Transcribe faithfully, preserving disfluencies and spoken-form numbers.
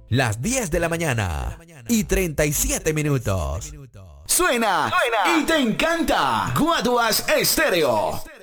Las diez de la mañana y treinta y siete minutos. Suena, Suena y te encanta. Guaduas Estéreo.